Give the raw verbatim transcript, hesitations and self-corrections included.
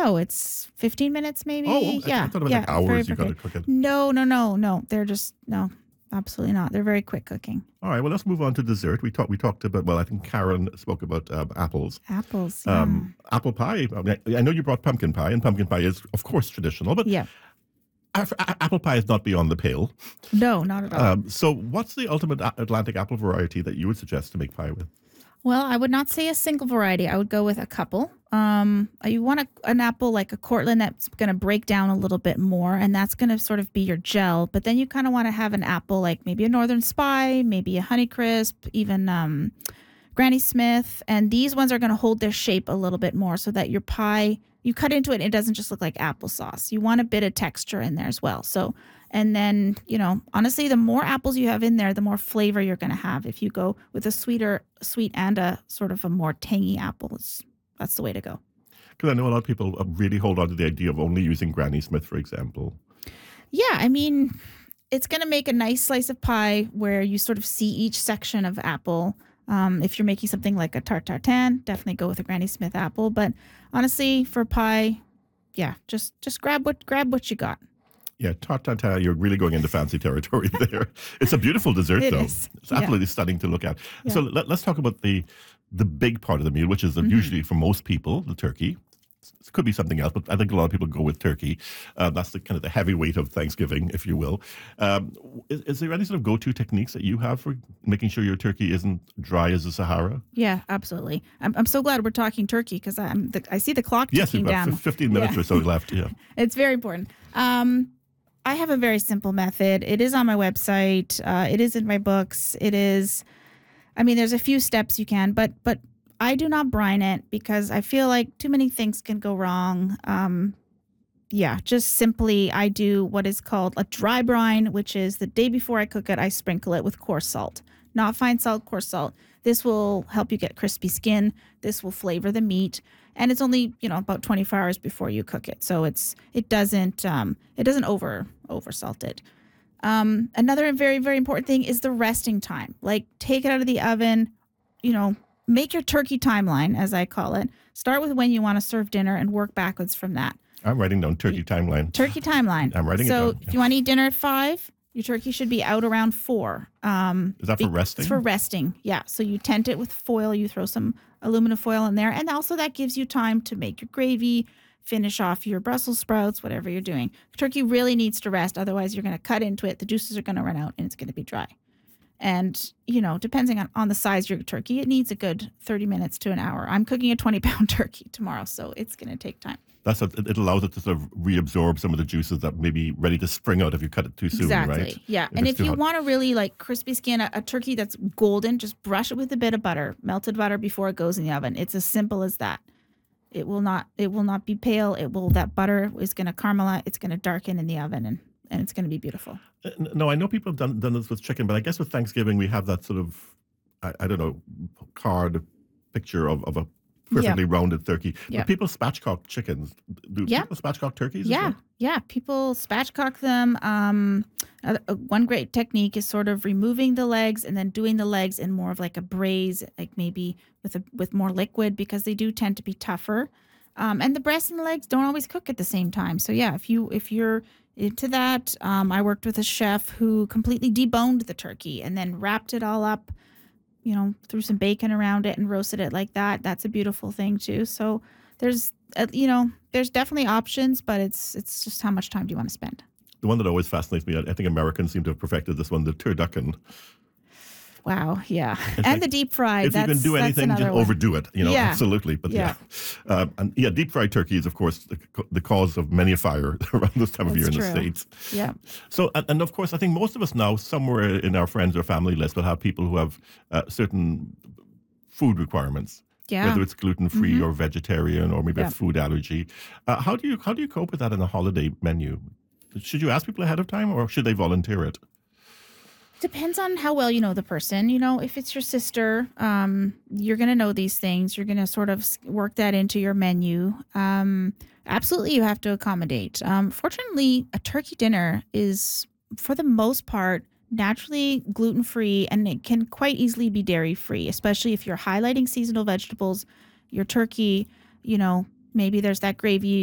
No, it's fifteen minutes maybe. Oh, I, yeah. I thought about yeah, like hours very you got to quick. cook it. No, no, no, no. They're just, no, absolutely not. They're very quick cooking. All right, well, let's move on to dessert. We talked. We talked about. Well, I think Karen spoke about um, apples. Apples. Yeah. Um, apple pie. I, mean, I know you brought pumpkin pie, and pumpkin pie is, of course, traditional. But yeah. a- a- apple pie is not beyond the pale. No, not at all. Um, so, what's the ultimate a- Atlantic apple variety that you would suggest to make pie with? Well, I would not say a single variety. I would go with a couple. Um, you want a, an apple like a Cortland that's going to break down a little bit more, and that's going to sort of be your gel. But then you kind of want to have an apple like maybe a Northern Spy, maybe a Honeycrisp, even um, Granny Smith. And these ones are going to hold their shape a little bit more so that your pie, you cut into it, and it doesn't just look like applesauce. You want a bit of texture in there as well. So, and then, you know, honestly, the more apples you have in there, the more flavor you're going to have. If you go with a sweeter, sweet and a sort of a more tangy apple, it's, that's the way to go. Because I know a lot of people uh, really hold on to the idea of only using Granny Smith, for example. Yeah, I mean, it's going to make a nice slice of pie where you sort of see each section of apple. Um, if you're making something like a tart tartan, definitely go with a Granny Smith apple. But honestly, for pie, yeah, just just grab what grab what you got. Yeah, tart tatin, you're really going into fancy territory there. It's a beautiful dessert, It though. is. It's absolutely stunning to look at. So Yeah. let, let's talk about the the big part of the meal, which is Mm-hmm. usually for most people, the turkey. It could be something else, but I think a lot of people go with turkey. Uh, that's the kind of the heavyweight of Thanksgiving, if you will. Um, is, is there any sort of go-to techniques that you have for making sure your turkey isn't dry as the Sahara? Yeah, absolutely. I'm I'm so glad we're talking turkey because I'm the, I see the clock Yes, ticking we've got down. fif- fifteen minutes Yeah. or so left. Yeah. It's very important. Um, I have a very simple method. It is on my website. Uh, it is in my books. It is, I mean, there's a few steps you can, but but I do not brine it because I feel like too many things can go wrong. Um, yeah, just simply I do what is called a dry brine, which is the day before I cook it, I sprinkle it with coarse salt, not fine salt, coarse salt. This will help you get crispy skin. This will flavor the meat, and it's only you know about twenty-four hours before you cook it, so it's it doesn't um, it doesn't over over salt it. Um, another very very important thing is the resting time. Like take it out of the oven, you know, make your turkey timeline as I call it. Start with when you want to serve dinner and work backwards from that. I'm writing down turkey timeline. Turkey timeline. I'm writing it so down, if you want to eat dinner at five, your turkey should be out around four. Um, Is that for be- resting? It's for resting. Yeah. So you tent it with foil. You throw some aluminum foil in there, and also that gives you time to make your gravy, finish off your Brussels sprouts, whatever you're doing. Turkey really needs to rest. Otherwise, you're going to cut into it. The juices are going to run out, and it's going to be dry. And, you know, depending on, on the size of your turkey, it needs a good thirty minutes to an hour. I'm cooking a twenty pound turkey tomorrow, so it's going to take time. That's what, it allows it to sort of reabsorb some of the juices that may be ready to spring out if you cut it too soon, Exactly. right? Yeah. If and it's if too you hot. want to really like crispy skin, a, a turkey that's golden, just brush it with a bit of butter, melted butter before it goes in the oven. It's as simple as that. It will not it will not be pale. It will that butter is going to caramelize. It's going to darken in the oven, and, and it's going to be beautiful. Uh, n- No, I know people have done done this with chicken, but I guess with Thanksgiving we have that sort of, I, I don't know, card picture of, of a perfectly rounded turkey. Yeah. But people spatchcock chickens. Do Yeah. people spatchcock turkeys? as Yeah, well? yeah. People spatchcock them. Um, uh, uh, one great technique is sort of removing the legs and then doing the legs in more of like a braise, like maybe with a with more liquid because they do tend to be tougher. Um, and the breasts and the legs don't always cook at the same time. So yeah, if you if you're into that, um, I worked with a chef who completely deboned the turkey and then wrapped it all up. You know, threw some bacon around it and roasted it like that. That's a beautiful thing too. So there's, uh, you know, there's definitely options, but it's it's just how much time do you want to spend? The one that always fascinates me, I I think Americans seem to have perfected this one, the turducken. Wow, yeah, and the deep fried. If you that's, can do that's anything, just another one. overdo it. You know, Yeah. absolutely. But yeah, Yeah. Um, and yeah, deep fried turkey is of course the, co- the cause of many a fire around this time of year That's in the true. states. Yeah, So, and, and of course, I think most of us now, somewhere in our friends or family list, will have people who have uh, certain food requirements, yeah. whether it's gluten free or vegetarian or maybe Yeah. a food allergy. Uh, how do you how do you cope with that in a holiday menu? Should you ask people ahead of time, or should they volunteer it? Depends on how well you know the person. You know, if it's your sister, um, you're going to know these things. You're going to sort of s- work that into your menu. Um, absolutely, you have to accommodate. Um, fortunately, a turkey dinner is, for the most part, naturally gluten free, and it can quite easily be dairy free, especially if you're highlighting seasonal vegetables. Your turkey, you know, maybe there's that gravy